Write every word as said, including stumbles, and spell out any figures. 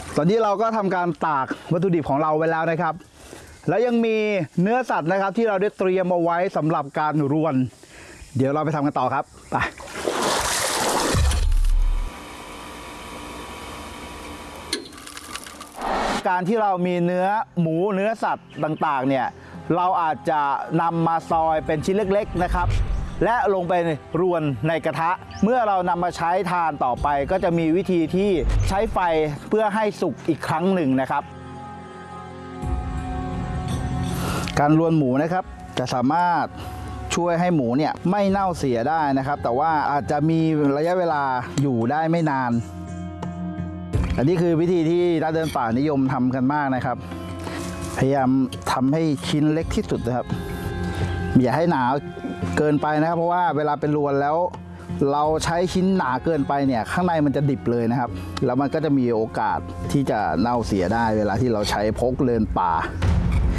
ตอนนี้เราก็ทำการตากวัตถุดิบของเราไว้แล้วนะครับแล้วยังมีเนื้อสัตว์นะครับที่เราได้เตรียมเอาไว้สำหรับการรวนเดี๋ยวเราไปทำกันต่อครับไปการที่เรามีเนื้อหมูเนื้อสัตว์ต่างๆเนี่ยเราอาจจะนำมาซอยเป็นชิ้นเล็กๆนะครับและลงไปรวนในกระทะเมื่อเรานำมาใช้ทานต่อไปก็จะมีวิธีที่ใช้ไฟเพื่อให้สุกอีกครั้งหนึ่งนะครับการรวนหมูนะครับจะสามารถช่วยให้หมูเนี่ยไม่เน่าเสียได้นะครับแต่ว่าอาจจะมีระยะเวลาอยู่ได้ไม่นานอันนี้คือวิธีที่นักเดินป่านิยมทำกันมากนะครับพยายามทำให้ชิ้นเล็กที่สุดนะครับอย่าให้หนาเกินไปนะครับเพราะว่าเวลาเป็นรวนแล้วเราใช้ชิ้นหนาเกินไปเนี่ยข้างในมันจะดิบเลยนะครับแล้วมันก็จะมีโอกาสที่จะเน่าเสียได้เวลาที่เราใช้พกเดินป่า